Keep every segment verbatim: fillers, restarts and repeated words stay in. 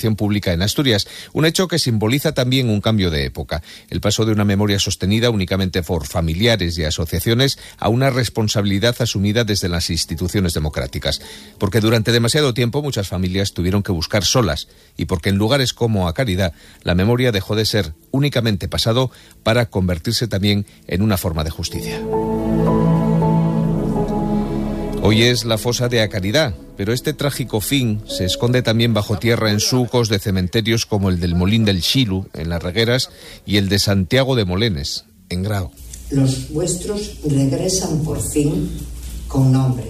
pública en Asturias, un hecho que simboliza también un cambio de época, el paso de una memoria sostenida únicamente por familiares y asociaciones a una responsabilidad asumida desde las instituciones democráticas, porque durante demasiado tiempo muchas familias tuvieron que buscar solas y porque en lugares como A Caridad la memoria dejó de ser únicamente pasado para convertirse también en una forma de justicia. Hoy es la fosa de A Caridad, pero este trágico fin se esconde también bajo tierra en surcos de cementerios como el del Molín del Xilu, en Las Regueras, y el de Santiago de Molenes, en Grao. Los vuestros regresan por fin con nombre,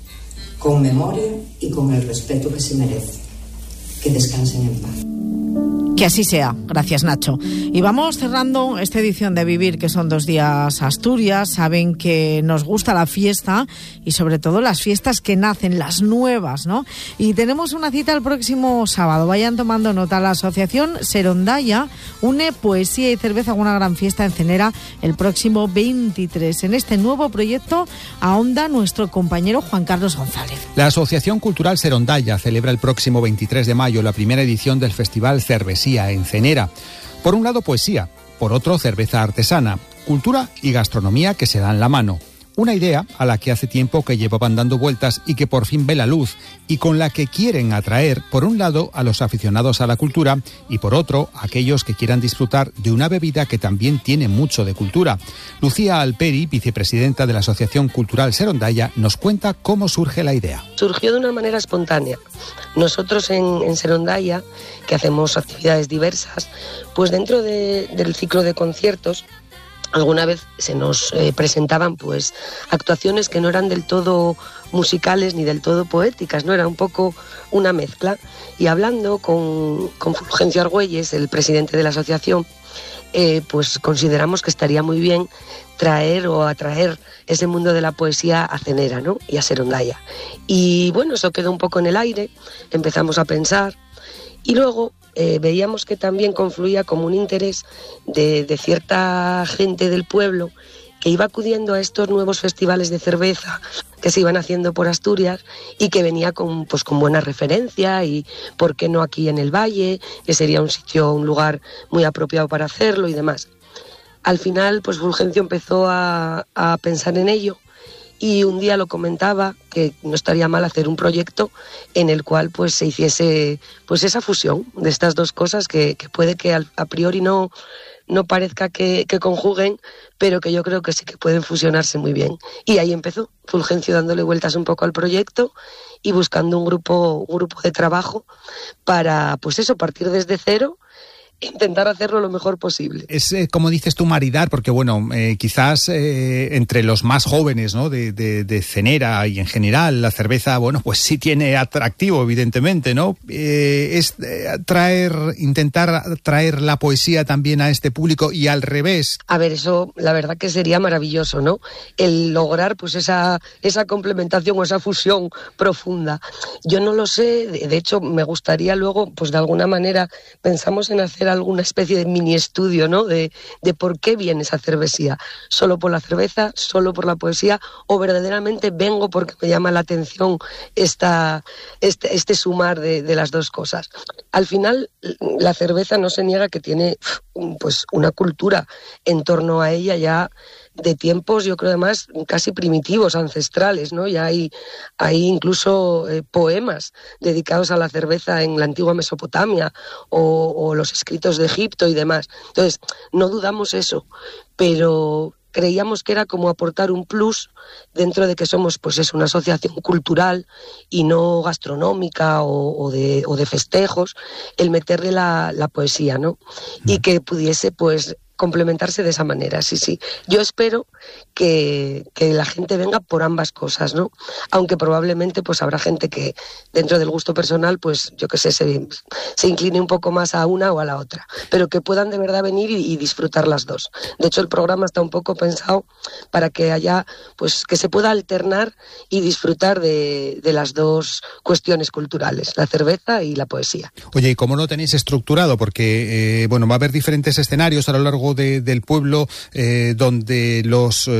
con memoria y con el respeto que se merece. Que descansen en paz. Que así sea. Gracias, Nacho. Y vamos cerrando esta edición de Vivir, que son dos días Asturias. Saben que nos gusta la fiesta y sobre todo las fiestas que nacen, las nuevas, ¿no? Y tenemos una cita el próximo sábado. Vayan tomando nota. La asociación Serondaya une poesía y cerveza a una gran fiesta en Cenera el próximo veintitrés. En este nuevo proyecto ahonda nuestro compañero Juan Carlos González. La Asociación Cultural Serondaya celebra el próximo veintitrés de mayo la primera edición del Festival Cervesía en Cenera. Por un lado poesía, por otro cerveza artesana, cultura y gastronomía que se dan la mano. Una idea a la que hace tiempo que llevaban dando vueltas y que por fin ve la luz y con la que quieren atraer, por un lado, a los aficionados a la cultura y por otro, a aquellos que quieran disfrutar de una bebida que también tiene mucho de cultura. Lucía Alperi, vicepresidenta de la Asociación Cultural Serondaya, nos cuenta cómo surge la idea. Surgió de una manera espontánea. Nosotros en, en Serondaya, que hacemos actividades diversas, pues dentro de, del ciclo de conciertos, alguna vez se nos eh, presentaban pues actuaciones que no eran del todo musicales ni del todo poéticas, no era un poco una mezcla. Y hablando con, con Fulgencio Argüelles, el presidente de la asociación, eh, pues consideramos que estaría muy bien traer o atraer ese mundo de la poesía a Cenera, ¿no? Y a Serondaya. Y bueno, eso quedó un poco en el aire, empezamos a pensar y luego Eh, veíamos que también confluía como un interés de, de cierta gente del pueblo que iba acudiendo a estos nuevos festivales de cerveza que se iban haciendo por Asturias y que venía con, pues, con buena referencia y por qué no aquí en el Valle, que sería un sitio, un lugar muy apropiado para hacerlo y demás. Al final, pues Fulgencio empezó a, a pensar en ello. Y un día lo comentaba que no estaría mal hacer un proyecto en el cual pues se hiciese pues esa fusión de estas dos cosas que, que puede que al, a priori no, no parezca que, que conjuguen, pero que yo creo que sí que pueden fusionarse muy bien. Y ahí empezó Fulgencio dándole vueltas un poco al proyecto y buscando un grupo, un grupo de trabajo para pues eso, partir desde cero, intentar hacerlo lo mejor posible. Es, eh, como dices tú, maridar, porque bueno, eh, quizás eh, entre los más jóvenes, ¿no? de, de, de Cenera y en general, la cerveza, bueno, pues sí tiene atractivo, evidentemente, ¿no? Eh, es eh, traer, intentar traer la poesía también a este público y al revés. A ver, eso la verdad que sería maravilloso, ¿no? El lograr pues esa, esa complementación o esa fusión profunda. Yo no lo sé, de, de hecho me gustaría luego, pues de alguna manera, pensamos en hacer alguna especie de mini estudio, ¿no? De, de por qué viene esa cervesía. ¿Solo por la cerveza? ¿Solo por la poesía? ¿O verdaderamente vengo porque me llama la atención esta, este, este sumar de, de las dos cosas? Al final, la cerveza no se niega que tiene pues una cultura en torno a ella ya de tiempos, yo creo además, casi primitivos, ancestrales, ¿no? Ya hay, hay incluso eh, poemas dedicados a la cerveza en la antigua Mesopotamia o, o los escritos de Egipto y demás. Entonces, no dudamos eso, pero creíamos que era como aportar un plus dentro de que somos, pues es una asociación cultural y no gastronómica o, o, de, o de festejos, el meterle la, la poesía, ¿no? Y que pudiese, pues, complementarse de esa manera, sí, sí. Yo espero que, que la gente venga por ambas cosas, ¿no? Aunque probablemente pues habrá gente que dentro del gusto personal, pues yo qué sé, se, se incline un poco más a una o a la otra, pero que puedan de verdad venir y, y disfrutar las dos. De hecho, el programa está un poco pensado para que haya, pues que se pueda alternar y disfrutar de, de las dos cuestiones culturales, la cerveza y la poesía. Oye, ¿y cómo lo tenéis estructurado? Porque, eh, bueno, va a haber diferentes escenarios a lo largo De, del pueblo eh, donde los eh,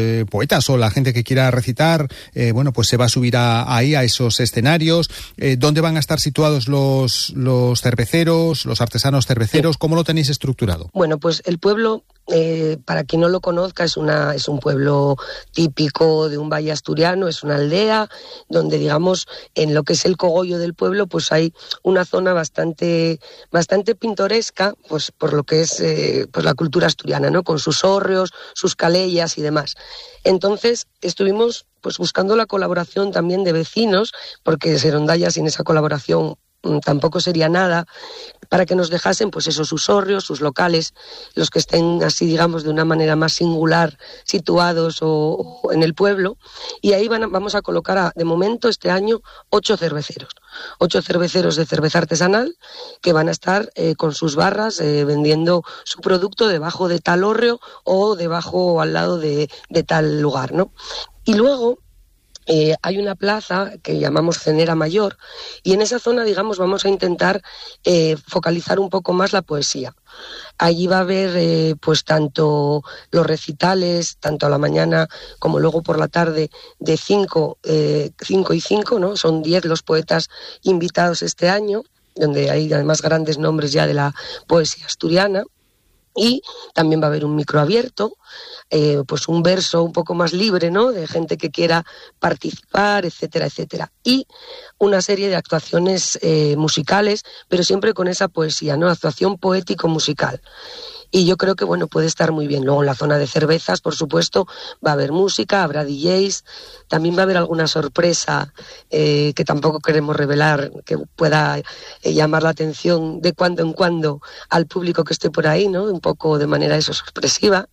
eh, poetas o la gente que quiera recitar, eh, bueno, pues se va a subir a, ahí a esos escenarios. Eh, ¿Dónde van a estar situados los, los cerveceros, los artesanos cerveceros? Sí. ¿Cómo lo tenéis estructurado? Bueno, pues el pueblo, eh, para quien no lo conozca, es una es un pueblo típico de un valle asturiano, es una aldea donde, digamos, en lo que es el cogollo del pueblo, pues hay una zona bastante bastante pintoresca, pues por lo que es eh, pues la cultura asturiana, ¿no? Con sus hórreos, sus calellas y demás. Entonces estuvimos pues buscando la colaboración también de vecinos, porque Serondaya sin esa colaboración tampoco sería nada, para que nos dejasen pues esos sus hórreos, sus locales, los que estén así, digamos, de una manera más singular situados o, o en el pueblo, y ahí van a, vamos a colocar a, de momento este año ocho cerveceros, ocho cerveceros de cerveza artesanal que van a estar eh, con sus barras eh, vendiendo su producto debajo de tal hórreo o debajo o al lado de, de tal lugar, ¿no? Y luego Eh, hay una plaza que llamamos Cenera Mayor y en esa zona, digamos, vamos a intentar eh, focalizar un poco más la poesía. Allí va a haber eh, pues tanto los recitales, tanto a la mañana como luego por la tarde, de cinco, eh, cinco y cinco, ¿no? Son diez los poetas invitados este año, donde hay además grandes nombres ya de la poesía asturiana. Y también va a haber un micro abierto, eh, pues un verso un poco más libre, ¿no? De gente que quiera participar, etcétera, etcétera. Y una serie de actuaciones eh, musicales, pero siempre con esa poesía, ¿no? Actuación poético-musical. Y yo creo que, bueno, puede estar muy bien. Luego en la zona de cervezas, por supuesto, va a haber música, habrá D Js, también va a haber alguna sorpresa eh, que tampoco queremos revelar, que pueda eh, llamar la atención de cuando en cuando al público que esté por ahí, ¿no? Un poco de manera eso sorpresiva.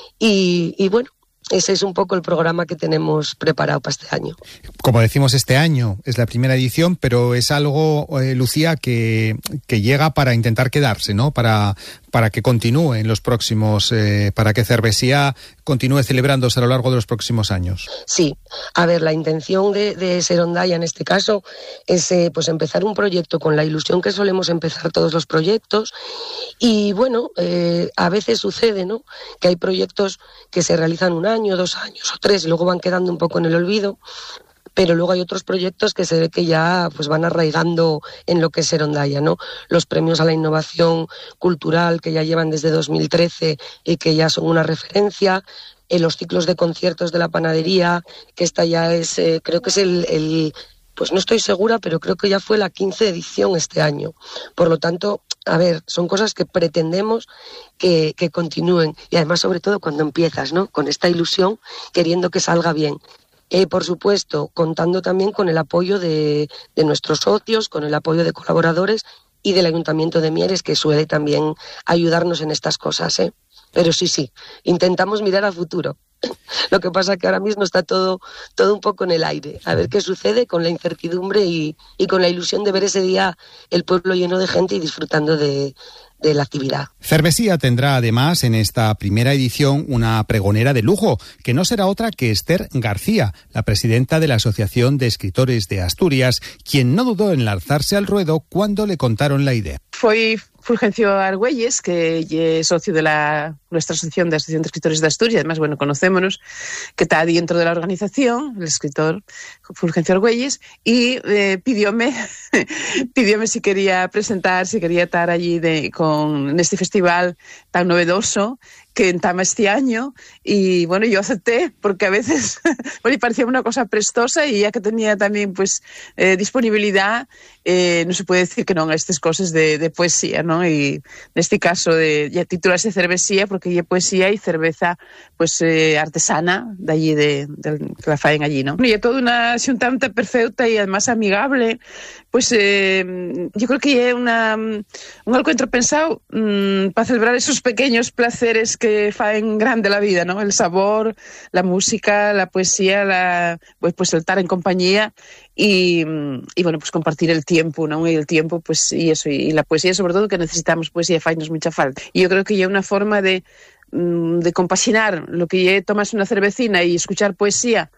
Y, y bueno, ese es un poco el programa que tenemos preparado para este año. Como decimos, este año es la primera edición, pero es algo, eh, Lucía, que, que llega para intentar quedarse, ¿no? Para, para que continúe en los próximos, eh, para que Cervesía continúe celebrándose a lo largo de los próximos años. Sí, a ver, la intención de, de Serondaya en este caso es eh, pues empezar un proyecto con la ilusión que solemos empezar todos los proyectos y bueno, eh, a veces sucede, ¿no? Que hay proyectos que se realizan un año, dos años o tres y luego van quedando un poco en el olvido, pero luego hay otros proyectos que se ve que ya pues van arraigando en lo que es Serondaya, ¿no? Los premios a la innovación cultural que ya llevan desde dos mil trece y que ya son una referencia, eh, los ciclos de conciertos de la panadería, que esta ya es, eh, creo que es el, el, pues no estoy segura, pero creo que ya fue la quince edición este año. Por lo tanto, a ver, son cosas que pretendemos que, que continúen y además sobre todo cuando empiezas, ¿no? Con esta ilusión, queriendo que salga bien. Eh, por supuesto, contando también con el apoyo de, de nuestros socios, con el apoyo de colaboradores y del Ayuntamiento de Mieres, que suele también ayudarnos en estas cosas, ¿eh? Pero sí, sí, intentamos mirar a futuro. Lo que pasa es que ahora mismo está todo, todo un poco en el aire. A ver qué sucede con la incertidumbre y, y con la ilusión de ver ese día el pueblo lleno de gente y disfrutando de, de la actividad. Cervesía tendrá además en esta primera edición una pregonera de lujo, que no será otra que Esther García, la presidenta de la Asociación de Escritores de Asturias, quien no dudó en lanzarse al ruedo cuando le contaron la idea. Foi Fulgencio Argüelles, que es socio de la nuestra asociación de Asociación de Escritores de Asturias, además, bueno, conocémonos, que está dentro de la organización, el escritor Fulgencio Argüelles, y eh, pidióme, pidióme si quería presentar, si quería estar allí de, con en este festival tan novedoso que entama este año, y bueno, yo acepté, porque a veces, bueno, y parecía una cosa prestosa, y ya que tenía también, pues, eh, disponibilidad, eh, no se puede decir que no a estas cosas de, de poesía, ¿no? Y en este caso de, ya titularse Cervesía, porque ya poesía y cerveza, pues, eh, artesana, de allí, de, de, que la faen allí, ¿no? Y es toda una xuntanza perfecta y además amigable, pues, eh, yo creo que es una, un encuentro pensado mmm, para celebrar esos pequeños placeres que faen grande la vida, ¿no? El sabor, la música, la poesía, la, pues, pues el estar en compañía y, y bueno, pues compartir el tiempo, ¿no? Y el tiempo, pues, y eso, y la poesía sobre todo, que necesitamos poesía, faenos mucha falta. Y yo creo que ya una forma de, de compaginar lo que ya tomas una cervecina y escuchar poesía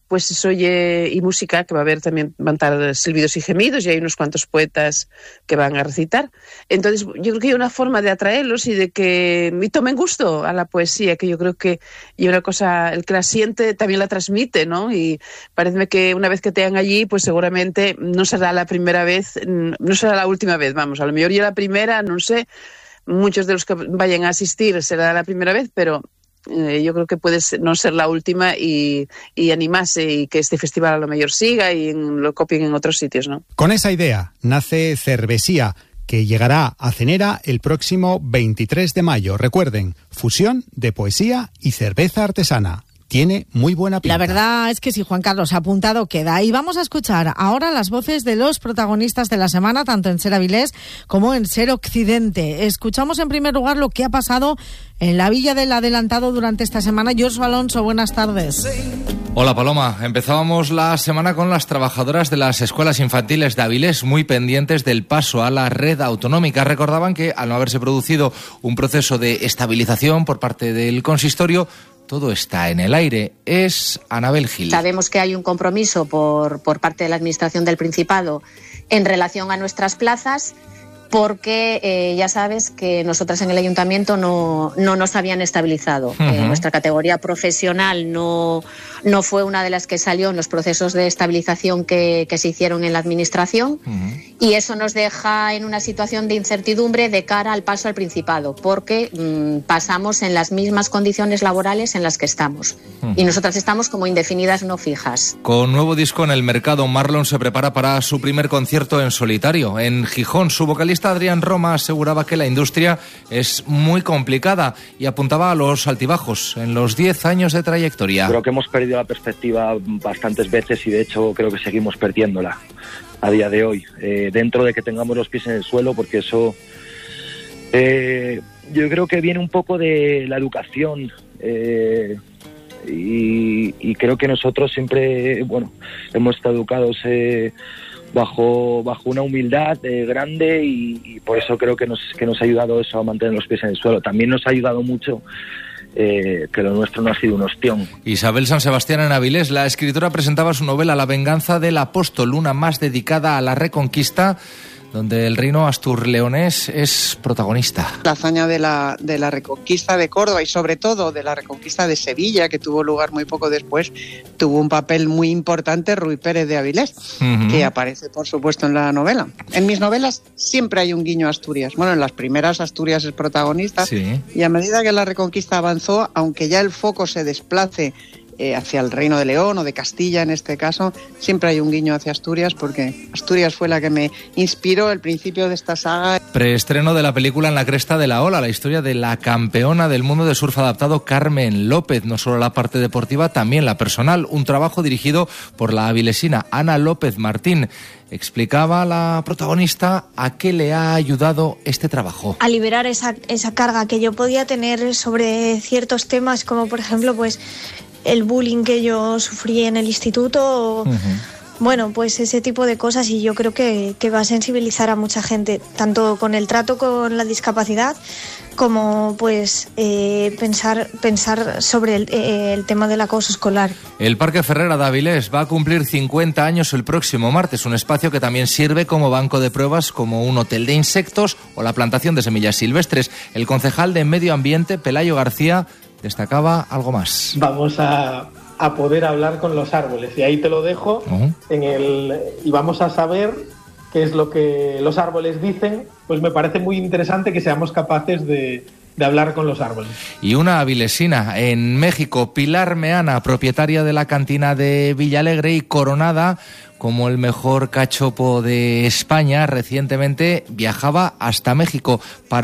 pues se oye, y música, que va a haber también, van a estar silbidos y gemidos, y hay unos cuantos poetas que van a recitar. Entonces, yo creo que hay una forma de atraerlos y de que y tomen gusto a la poesía, que yo creo que y una cosa, el que la siente también la transmite, ¿no? Y parece que una vez que te hagan allí, pues seguramente no será la primera vez, no será la última vez, vamos, a lo mejor ya la primera, no sé, muchos de los que vayan a asistir será la primera vez, pero Eh, yo creo que puede no ser la última y, y animarse y que este festival a lo mejor siga y en, lo copien en otros sitios, ¿no? Con esa idea nace Cervesía, que llegará a Cenera el próximo veintitrés de mayo. Recuerden, fusión de poesía y cerveza artesana. Tiene muy buena pinta. La verdad es que si Juan Carlos ha apuntado, queda. Y vamos a escuchar ahora las voces de los protagonistas de la semana, tanto en Ser Avilés como en Ser Occidente. Escuchamos en primer lugar lo que ha pasado en la Villa del Adelantado durante esta semana. Josu Alonso, buenas tardes. Hola Paloma, empezábamos la semana con las trabajadoras de las escuelas infantiles de Avilés muy pendientes del paso a la red autonómica. Recordaban que al no haberse producido un proceso de estabilización por parte del consistorio, todo está en el aire. Es Anabel Gil. Sabemos que hay un compromiso por, por parte de la Administración del Principado en relación a nuestras plazas, porque eh, ya sabes que nosotras en el Ayuntamiento no, no nos habían estabilizado. Uh-huh. Eh, nuestra categoría profesional no, no fue una de las que salió en los procesos de estabilización que, que se hicieron en la Administración, uh-huh. y eso nos deja en una situación de incertidumbre de cara al paso al Principado, porque mmm, pasamos en las mismas condiciones laborales en las que estamos. Uh-huh. Y nosotras estamos como indefinidas no fijas. Con nuevo disco en el mercado, Marlon se prepara para su primer concierto en solitario. En Gijón, su vocalista Adrián Roma aseguraba que la industria es muy complicada y apuntaba a los altibajos en los diez años de trayectoria. Creo que hemos perdido la perspectiva bastantes veces y de hecho creo que seguimos perdiéndola a día de hoy, eh, dentro de que tengamos los pies en el suelo, porque eso eh, yo creo que viene un poco de la educación, eh, y, y creo que nosotros siempre, bueno, hemos estado educados eh, bajo bajo una humildad eh, grande y, y por eso creo que nos que nos ha ayudado eso a mantener los pies en el suelo. También nos ha ayudado mucho eh, que lo nuestro no ha sido un ostión. Isabel San Sebastián en Avilés, la escritora, presentaba su novela La venganza del apóstol, una más dedicada a la Reconquista, donde el reino asturleonés es protagonista. La hazaña de la, de la reconquista de Córdoba y sobre todo de la reconquista de Sevilla, que tuvo lugar muy poco después, tuvo un papel muy importante Ruy Pérez de Avilés, uh-huh. que aparece por supuesto en la novela. En mis novelas siempre hay un guiño a Asturias. Bueno, en las primeras Asturias es protagonista, sí. Y a medida que la reconquista avanzó, aunque ya el foco se desplace Eh, hacia el Reino de León o de Castilla en este caso, siempre hay un guiño hacia Asturias, porque Asturias fue la que me inspiró el principio de esta saga. Preestreno de la película En la cresta de la ola, la historia de la campeona del mundo de surf adaptado Carmen López, no solo la parte deportiva, también la personal, un trabajo dirigido por la avilesina Ana López Martín. Explicaba la protagonista a qué le ha ayudado este trabajo. A liberar esa, esa carga que yo podía tener sobre ciertos temas, como por ejemplo pues el bullying que yo sufrí en el instituto, o, uh-huh. bueno, pues ese tipo de cosas, y yo creo que, que va a sensibilizar a mucha gente, tanto con el trato con la discapacidad, como pues eh, pensar pensar sobre el, eh, el tema del acoso escolar. El Parque Ferrera de Avilés va a cumplir cincuenta años el próximo martes, un espacio que también sirve como banco de pruebas, como un hotel de insectos o la plantación de semillas silvestres. El concejal de Medio Ambiente, Pelayo García, destacaba algo más. Vamos a, a poder hablar con los árboles, y ahí te lo dejo, uh-huh. en el, y vamos a saber qué es lo que los árboles dicen. Pues me parece muy interesante que seamos capaces de, de hablar con los árboles. Y una avilesina en México, Pilar Meana, propietaria de la cantina de Villalegre y coronada como el mejor cachopo de España, recientemente viajaba hasta México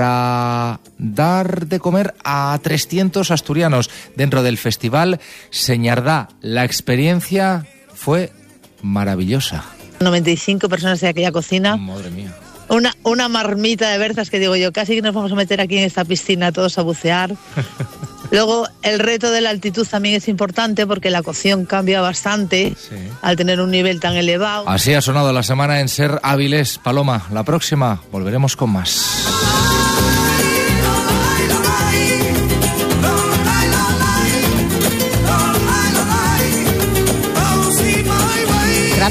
para dar de comer a trescientos asturianos dentro del festival Señardá. La experiencia fue maravillosa. noventa y cinco personas de aquella cocina. Madre mía. Una, una marmita de berzas que digo yo, casi que nos vamos a meter aquí en esta piscina todos a bucear. Luego, el reto de la altitud también es importante porque la cocción cambia bastante, sí, al tener un nivel tan elevado. Así ha sonado la semana en Ser Avilés. Paloma, la próxima volveremos con más.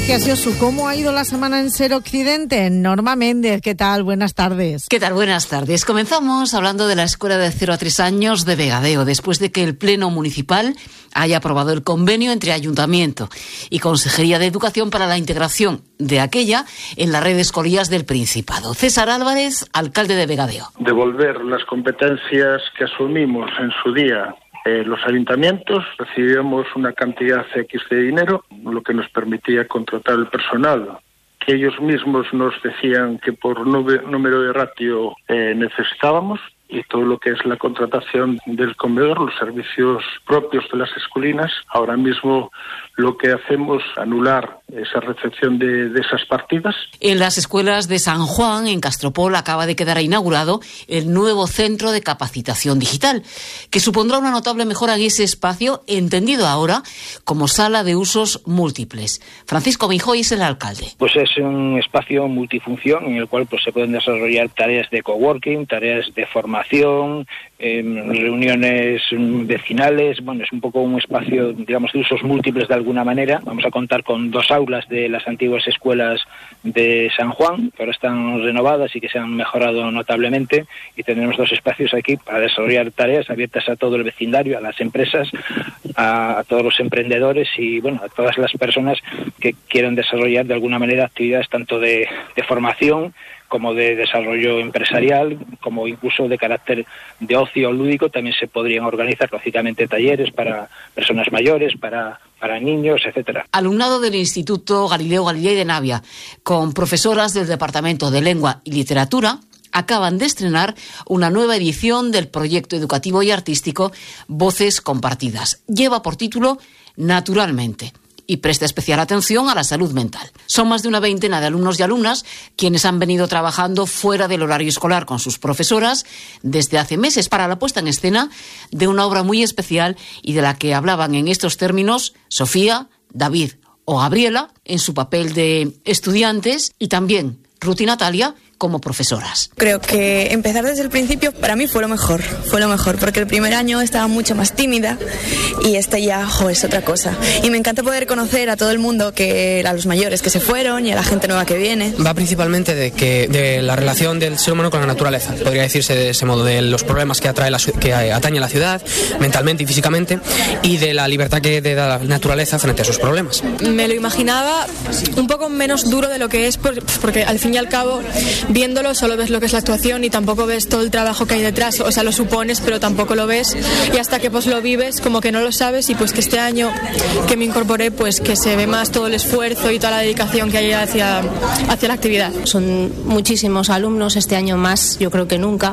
Gracias, Josu. ¿Cómo ha ido la semana en Ser Occidente? Norma Méndez, ¿qué tal? Buenas tardes. ¿Qué tal? Buenas tardes. Comenzamos hablando de la escuela de cero a tres años de Vegadeo, después de que el Pleno Municipal haya aprobado el convenio entre Ayuntamiento y Consejería de Educación para la integración de aquella en la red de escolías del Principado. César Álvarez, alcalde de Vegadeo. Devolver las competencias que asumimos en su día. Eh, los ayuntamientos recibíamos una cantidad X de dinero, lo que nos permitía contratar el personal, que ellos mismos nos decían que por número de ratio eh, necesitábamos, y todo lo que es la contratación del comedor, los servicios propios de las escolinas. Ahora mismo lo que hacemos es anular esa recepción de, de esas partidas. En las escuelas de San Juan, en Castropol, acaba de quedar inaugurado el nuevo centro de capacitación digital, que supondrá una notable mejora en ese espacio, entendido ahora como sala de usos múltiples. Francisco Mijoy es el alcalde. Pues es un espacio multifunción en el cual pues se pueden desarrollar tareas de coworking, tareas de formación, eh, reuniones vecinales. Bueno, es un poco un espacio, digamos, de usos múltiples de alguna manera. Vamos a contar con dos aulas de las antiguas escuelas de San Juan, que ahora están renovadas y que se han mejorado notablemente, y tendremos dos espacios aquí para desarrollar tareas abiertas a todo el vecindario, a las empresas, a, a todos los emprendedores y, bueno, a todas las personas que quieran desarrollar de alguna manera actividades tanto de, de formación como de desarrollo empresarial, como incluso de carácter de ocio lúdico. También se podrían organizar, lógicamente, talleres para personas mayores, para, para niños, etcétera. Alumnado del Instituto Galileo Galilei de Navia, con profesoras del Departamento de Lengua y Literatura, acaban de estrenar una nueva edición del proyecto educativo y artístico Voces Compartidas. Lleva por título Naturalmente, y presta especial atención a la salud mental. Son más de una veintena de alumnos y alumnas quienes han venido trabajando fuera del horario escolar con sus profesoras desde hace meses para la puesta en escena de una obra muy especial y de la que hablaban en estos términos Sofía, David o Gabriela en su papel de estudiantes y también Ruth y Natalia como profesoras. Creo que empezar desde el principio para mí fue lo mejor, fue lo mejor, porque el primer año estaba mucho más tímida y este ya, jo, es otra cosa. Y me encanta poder conocer a todo el mundo, que a los mayores que se fueron y a la gente nueva que viene. Va principalmente de que de la relación del ser humano con la naturaleza, podría decirse de ese modo, de los problemas que atrae la, que atañe a la ciudad, mentalmente y físicamente, y de la libertad que da la naturaleza frente a sus problemas. Me lo imaginaba un poco menos duro de lo que es, porque al fin y al cabo, viéndolo solo ves lo que es la actuación y tampoco ves todo el trabajo que hay detrás, o sea, lo supones pero tampoco lo ves, y hasta que pues lo vives como que no lo sabes. Y pues que este año que me incorporé, pues que se ve más todo el esfuerzo y toda la dedicación que hay hacia, hacia la actividad. Son muchísimos alumnos, este año más yo creo que nunca,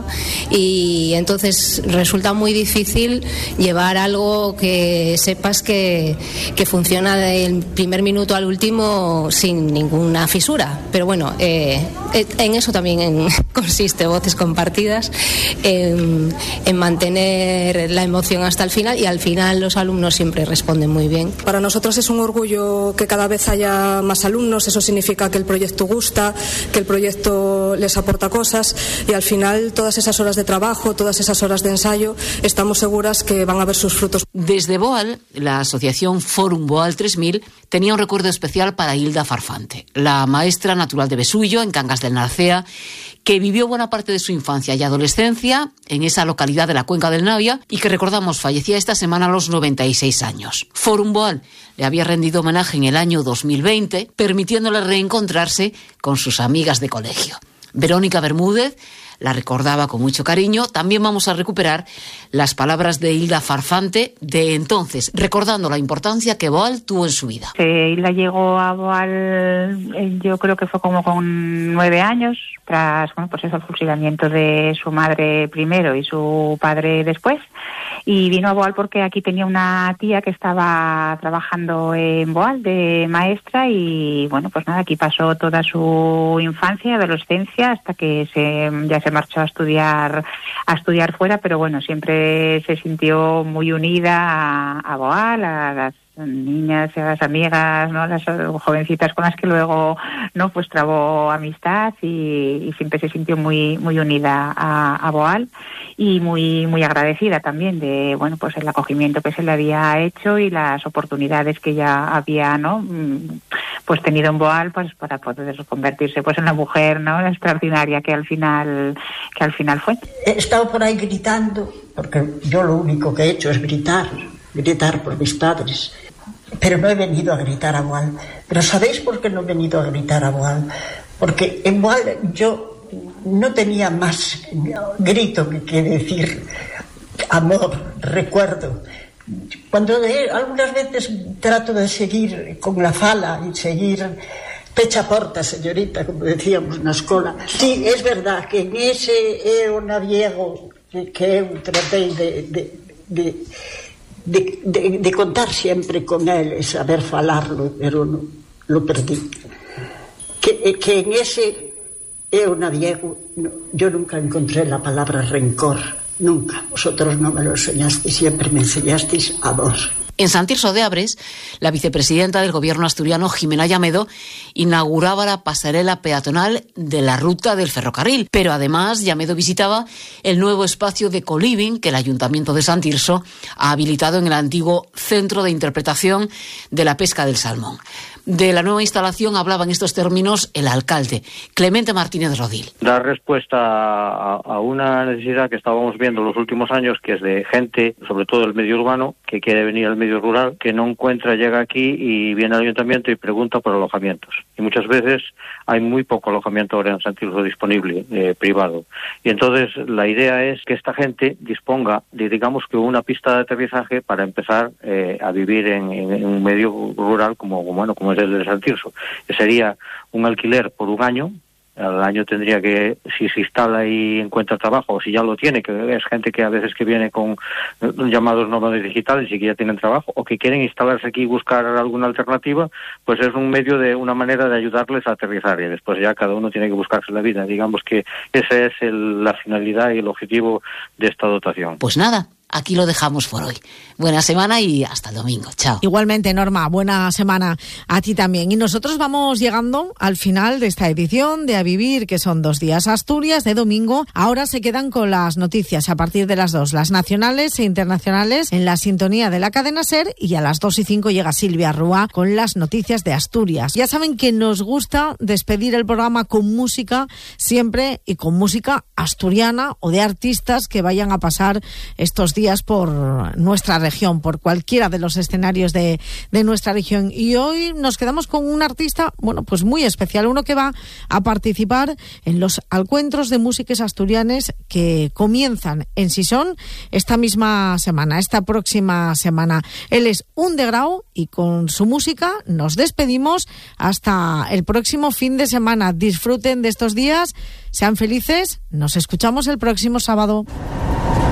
y entonces resulta muy difícil llevar algo que sepas que, que funciona del primer minuto al último sin ninguna fisura. Pero bueno, eh, en eso también en, consiste Voces Compartidas, en, en mantener la emoción hasta el final, y al final los alumnos siempre responden muy bien. Para nosotros es un orgullo que cada vez haya más alumnos. Eso significa que el proyecto gusta, que el proyecto les aporta cosas, y al final todas esas horas de trabajo, todas esas horas de ensayo, estamos seguras que van a ver sus frutos. Desde Boal, la asociación Fórum Boal tres mil tenía un recuerdo especial para Hilda Farfante, la maestra natural de Besullo, en Cangas del Narcea, que vivió buena parte de su infancia y adolescencia en esa localidad de la Cuenca del Navia y que, recordamos, fallecía esta semana a los noventa y seis años. Fórum Boal le había rendido homenaje en el año dos mil veinte, permitiéndole reencontrarse con sus amigas de colegio. Verónica Bermúdez la recordaba con mucho cariño. También vamos a recuperar las palabras de Hilda Farfante de entonces, recordando la importancia que Boal tuvo en su vida. Eh, Hilda llegó a Boal, eh, yo creo que fue como con nueve años, tras bueno, pues eso, el fusilamiento de su madre primero y su padre después. Y vino a Boal porque aquí tenía una tía que estaba trabajando en Boal de maestra, y bueno, pues nada, aquí pasó toda su infancia y adolescencia hasta que se, ya se marchó a estudiar a estudiar fuera, pero bueno, siempre se sintió muy unida a, a Boal, a las niñas y a las amigas, ¿no? Las jovencitas con las que luego no pues trabó amistad, y, y siempre se sintió muy muy unida a, a Boal, y muy muy agradecida también de bueno pues el acogimiento que se le había hecho y las oportunidades que ya había, ¿no? pues tenido en Boal, pues para poder convertirse pues en la mujer, ¿no?, la extraordinaria que al final que al final fue. He estado por ahí gritando, porque yo lo único que he hecho es gritar, gritar por mis padres. Pero no he venido a gritar a Boal. Pero ¿sabéis por qué no he venido a gritar a Boal? Porque en Boal yo no tenía más grito que decir amor, recuerdo. Cuando de, algunas veces trato de seguir con la fala y seguir pecha porta, señorita, como decíamos na escola. Sí, es verdad que en ese eu naviego que, que eu tratei de... de, de De, de, de contar siempre con él y saber falarlo, pero no, lo perdí. Que, que en ese eu naviego no, yo nunca encontré la palabra rencor, nunca. Vosotros no me lo enseñasteis, siempre me enseñasteis a vos. En San Tirso de Abres, la vicepresidenta del gobierno asturiano, Jimena Llamedo, inauguraba la pasarela peatonal de la ruta del ferrocarril. Pero además, Llamedo visitaba el nuevo espacio de co-living que el Ayuntamiento de San Tirso ha habilitado en el antiguo Centro de Interpretación de la Pesca del Salmón. De la nueva instalación hablaba en estos términos el alcalde, Clemente Martínez Rodil. Dar respuesta a, a una necesidad que estábamos viendo en los últimos años, que es de gente, sobre todo del medio urbano, que quiere venir al medio rural, que no encuentra, llega aquí y viene al ayuntamiento y pregunta por alojamientos. Y muchas veces hay muy poco alojamiento ahora en San Tirso disponible, eh, privado. Y entonces la idea es que esta gente disponga de, digamos, que una pista de aterrizaje para empezar eh, a vivir en, en, en un medio rural como, bueno, como es el de San Tirso. Que sería un alquiler por un año. Al año tendría que, si se instala y encuentra trabajo, o si ya lo tiene, que es gente que a veces que viene con llamados nómadas digitales y que ya tienen trabajo, o que quieren instalarse aquí y buscar alguna alternativa, pues es un medio de una manera de ayudarles a aterrizar, y después ya cada uno tiene que buscarse la vida. Digamos que esa es el, la finalidad y el objetivo de esta dotación. Pues nada, aquí lo dejamos por hoy. Buena semana y hasta el domingo. Chao. Igualmente, Norma, buena semana a ti también. Y nosotros vamos llegando al final de esta edición de A Vivir, que son dos días Asturias de domingo. Ahora se quedan con las noticias a partir de las dos, las nacionales e internacionales, en la sintonía de la cadena SER, y a las dos y cinco llega Silvia Rúa con las noticias de Asturias. Ya saben que nos gusta despedir el programa con música siempre, y con música asturiana o de artistas que vayan a pasar estos días por nuestra región, por cualquiera de los escenarios de, de nuestra región. Y hoy nos quedamos con un artista, bueno, pues muy especial, uno que va a participar en los encuentros de músicas asturianes que comienzan en Sison esta misma semana, esta próxima semana. Él es Undergrau y con su música nos despedimos hasta el próximo fin de semana. Disfruten de estos días, sean felices, nos escuchamos el próximo sábado.